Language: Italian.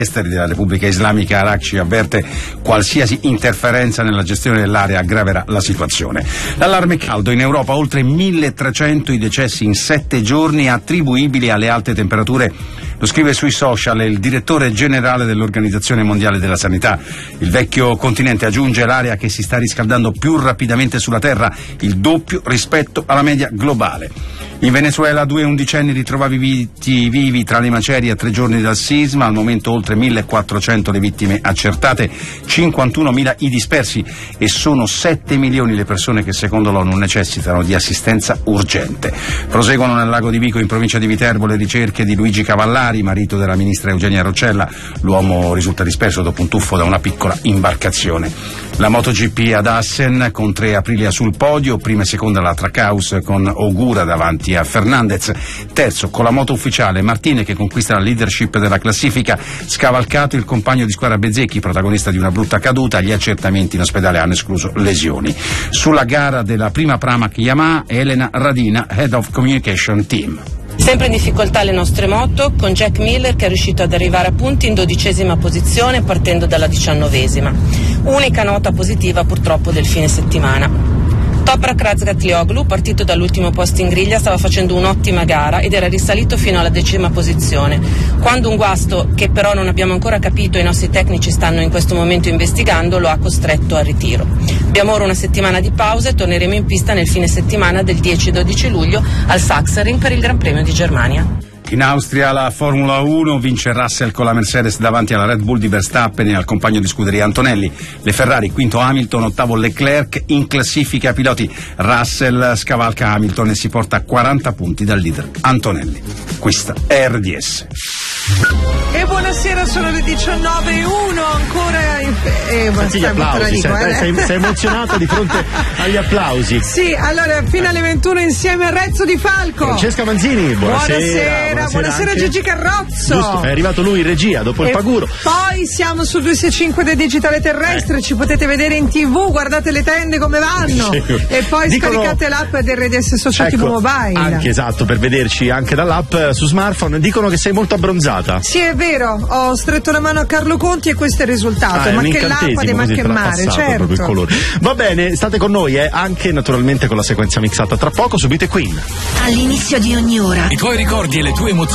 Esteri della Repubblica Islamica Araghchi avverte qualsiasi interferenza nella gestione dell'area aggraverà la situazione. L'allarme caldo in Europa, oltre 1300 i decessi in 7 giorni attribuibili alle alte temperature. Lo scrive sui social il direttore generale dell'Organizzazione Mondiale della Sanità. Il vecchio continente aggiunge l'area che si sta riscaldando più rapidamente sulla Terra, il doppio rispetto alla media globale. In Venezuela 2 undicenni ritrovati vivi tra le macerie a 3 giorni dal sisma, al momento oltre 1400 le vittime accertate, 51.000 i dispersi e sono 7 milioni le persone che secondo l'ONU necessitano di assistenza urgente. Proseguono nel lago di Vico in provincia di Viterbo le ricerche di Luigi Cavallari, marito della ministra Eugenia Roccella. L'uomo risulta disperso dopo un tuffo da una piccola imbarcazione. La MotoGP ad Assen con 3 Aprilia sul podio, prima e seconda la Trackhouse con Ogura davanti a Fernandez, terzo con la moto ufficiale Martine che conquista la leadership della classifica, scavalcato il compagno di squadra Bezzecchi, protagonista di una brutta caduta. Gli accertamenti in ospedale hanno escluso lesioni. Sulla gara della prima Pramac Yamaha, Elena Radina, Head of Communication Team. Sempre in difficoltà le nostre moto, con Jack Miller che è riuscito ad arrivare a punti in 12ª posizione partendo dalla 19ª. Unica nota positiva purtroppo del fine settimana. Toprak Razgatlioglu, partito dall'ultimo posto in griglia, stava facendo un'ottima gara ed era risalito fino alla 10ª posizione, quando un guasto che però non abbiamo ancora capito e i nostri tecnici stanno in questo momento investigando lo ha costretto al ritiro. Abbiamo ora una settimana di pausa e torneremo in pista nel fine settimana del 10-12 luglio al Sachsenring per il Gran Premio di Germania. In Austria la Formula 1 vince Russell con la Mercedes davanti alla Red Bull di Verstappen e al compagno di scuderia Antonelli. Le Ferrari, quinto Hamilton, ottavo Leclerc. In classifica piloti Russell scavalca Hamilton e si porta a 40 punti dal leader Antonelli. Questa è RDS. E buonasera, sono le 19:01 ancora gli applausi, sei emozionata di fronte agli applausi. Sì, allora fino alle 21 insieme a Rezzo Di Falco. Francesca Manzini, buonasera Gigi Carrozzo. Giusto, è arrivato lui in regia dopo il paguro. Poi siamo su 265 del digitale terrestre, ci potete vedere in TV, guardate le tende come vanno. Sì. E poi scaricate l'app del RDS Social TV Mobile. Anche esatto, per vederci anche dall'app su smartphone. Dicono che sei molto abbronzata. Sì, è vero, ho stretto la mano a Carlo Conti e questo è il risultato. Ma che l'acqua di Macchia e Mare, certo. Il colore. Va bene, state con noi, anche naturalmente con la sequenza mixata. Tra poco subite Queen. All'inizio di ogni ora. I tuoi ricordi e le tue emozioni